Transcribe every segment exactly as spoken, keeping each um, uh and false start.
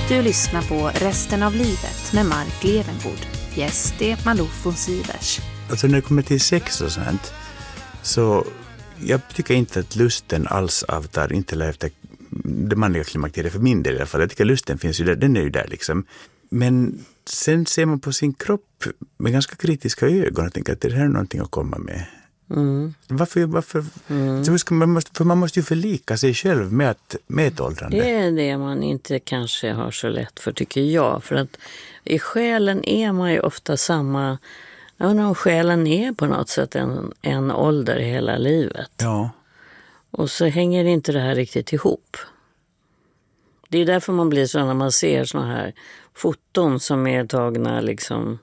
Du lyssnar på Resten av livet med Mark Levengood. Gäst är Malou von Sivers. Alltså när det kommer till sex och sånt, så jag tycker inte att lusten alls avtar, inte efter det manliga klimakteriet för min del i alla fall. Jag tycker att lusten finns ju där, den är ju där liksom. Men sen ser man på sin kropp med ganska kritiska ögon och tänker att det här är någonting att komma med. Mm. Varför? varför mm. så ska man, måste, för man måste ju förlika sig själv med, att, med ett åldrande. Det är det man inte kanske har så lätt för, tycker jag. För att i själen är man ju ofta samma... Jag undrar om själen är på något sätt en, en ålder hela livet. Ja. Och så hänger inte det här riktigt ihop. Det är därför man blir så när man ser såna här foton som är tagna liksom...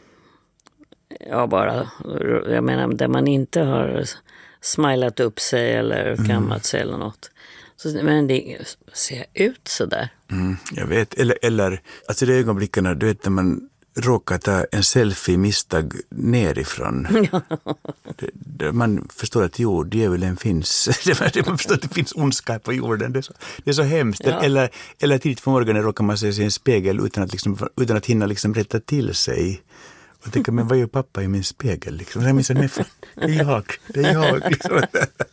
Ja, bara, jag menar, där man inte har smilat upp sig eller kammat mm. sig eller något. Så, men det ser ut så där. Mm, jag vet. Eller, eller alltså det ögonblickarna, du vet när man råkar ta en selfie misstag nerifrån. Ja. Det, det, man förstår att jord, djävulen finns. Man förstår att det finns ondska på jorden. Det är så, det är så hemskt. Ja. Eller, eller tidigt på morgonen råkar man se sig i en spegel utan att, liksom, utan att hinna liksom rätta till sig. Och tänker, men vad gör pappa i min spegel? Liksom. Jag minns att det är jag, det är jag. Liksom.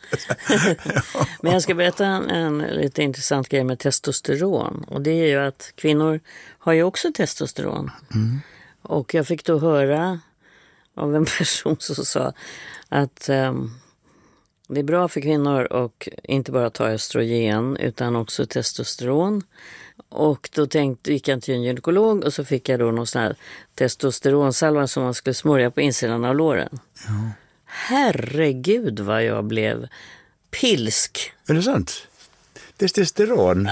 Men jag ska berätta en, en lite intressant grej med testosteron. Och det är ju att kvinnor har ju också testosteron. Mm. Och jag fick då höra av en person som sa att um, det är bra för kvinnor och inte bara ta östrogen utan också testosteron. Och då tänkte, gick jag till en gynekolog och så fick jag då någon sån här testosteronsalva som man skulle smörja på insidan av låren. Ja. Herregud vad jag blev pilsk. Är det sant? Testosteron.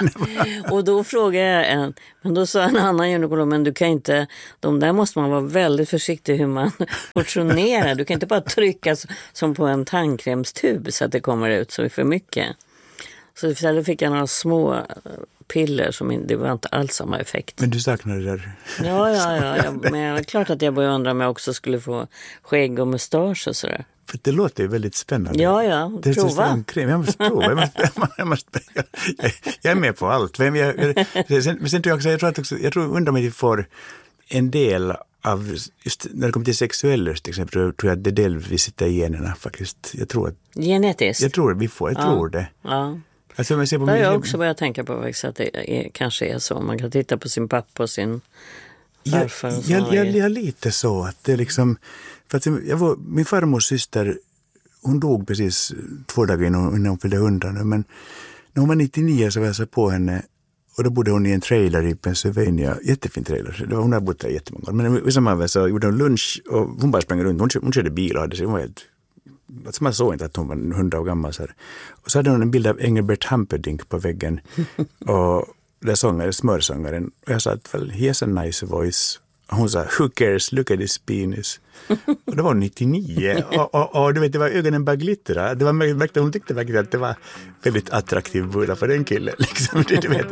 Och då frågade jag en, men då sa en annan gynekolog, men du kan inte, de där måste man vara väldigt försiktig hur man portionerar. Du kan inte bara trycka som på en tandkrämstub så att det kommer ut så för mycket. Så istället fick jag några små piller som det var inte alls samma effekt. Men du saknar det där. Ja, ja, ja. Jag, men det är klart att jag började undra om jag också skulle få skägg och mustasch och sådär. För det låter ju väldigt spännande. Ja, ja. Det är prova. Så jag måste prova. Jag, måste, jag, måste, jag, jag är med på allt. Men jag, jag, sen, sen tror jag också, jag tror att också, jag tror undrar om att vi får en del av, just när det kommer till sexuell lust till exempel, tror jag att det delvis sitter i generna faktiskt. Jag tror att... Genetiskt? Jag tror att vi får, jag ja. tror det. Ja. Alltså, jag ser på det har min... jag också börjat tänka på faktiskt, att det är, kanske är så. Man kan titta på sin pappa och sin farfar. Och jag, jag, jag, jag är lite så att det liksom... För att jag var, min farmors syster, hon dog precis två dagar innan, innan hon fyllde hundra nu. Men när hon var nittionio så var jag så på henne. Och då bodde hon i en trailer i Pennsylvania. Jättefin trailer. Det var, hon hade bott där jättemånga år. Men i samma vecka så gjorde hon lunch och hon bara sprang runt. Hon, hon körde bil och hade sig. Hon var helt... Alltså man såg inte att hon var hundra år gammal. Så här. Och så hade hon en bild av Engelbert Humperdinck på väggen. Och där sångade smörsångaren. Och jag sa att, well, he has a nice voice. Och hon sa, who cares, look at this penis. Och det var nittionio. och, och, och du vet, det var ögonen bara glittra. Det var märkt, hon tyckte verkligen att det var väldigt attraktiv bulla för den killen. Liksom, du vet.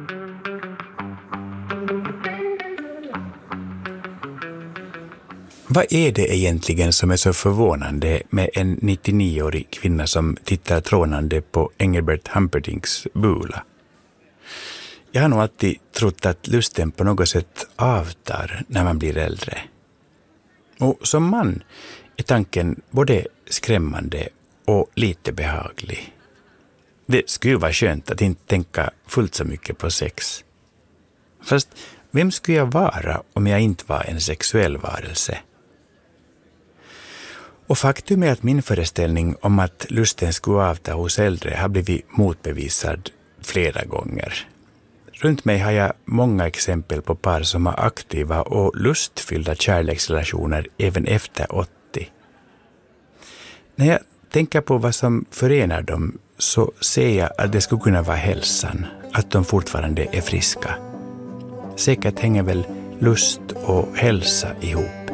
Vad är det egentligen som är så förvånande med en nittionioårig kvinna som tittar trånande på Engelbert Humperdinks bula? Jag har nog alltid trott att lusten på något sätt avtar när man blir äldre. Och som man är tanken både skrämmande och lite behaglig. Det skulle vara skönt att inte tänka fullt så mycket på sex. Fast vem skulle jag vara om jag inte var en sexuell varelse? Och faktum är att min föreställning om att lusten skulle avta hos äldre har blivit motbevisad flera gånger. Runt mig har jag många exempel på par som har aktiva och lustfyllda kärleksrelationer även efter åttio. När jag tänker på vad som förenar dem så ser jag att det skulle kunna vara hälsan, att de fortfarande är friska. Säkert hänger väl lust och hälsa ihop.